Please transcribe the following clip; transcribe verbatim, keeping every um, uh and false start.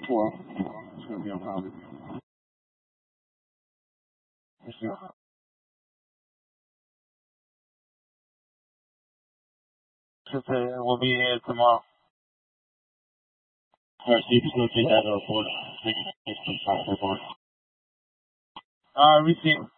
four. It's going to be unfounded. We'll be here tomorrow. Alright, so you can still take that report. Take it report. Uh, receive.